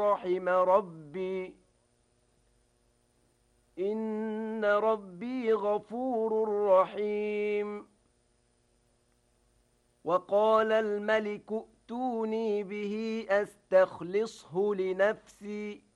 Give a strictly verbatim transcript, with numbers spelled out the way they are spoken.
رحم ربي إن ربي غفور رحيم. وقال الملك ائتوني به أستخلصه لنفسي